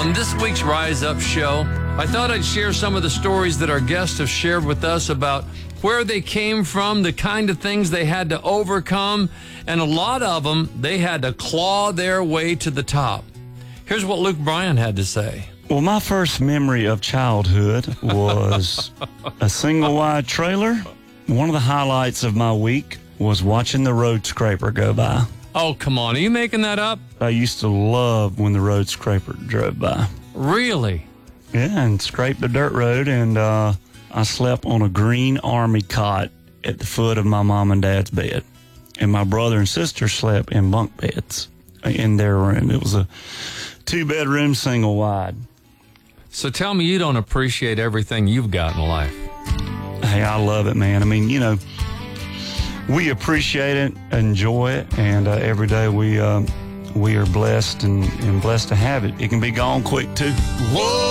On this week's Rise Up show, I thought I'd share some of the stories that our guests have shared with us about where they came from, the kind of things they had to overcome, and a lot of them, they had to claw their way to the top. Here's what Luke Bryan had to say. Well, my first memory of childhood was a single-wide trailer. One of the highlights of my week was watching the road scraper go by. Oh, come on. Are you making that up? I used to love when the road scraper drove by. Really? Yeah, and scraped the dirt road, and I slept on a green army cot at the foot of my mom and dad's bed. And my brother and sister slept in bunk beds in their room. It was a 2-bedroom, single-wide. So tell me you don't appreciate everything you've got in life. Hey, I love it, man. I mean, you know, we appreciate it, enjoy it, and every day we are blessed and blessed to have it. It can be gone quick, too. Whoa!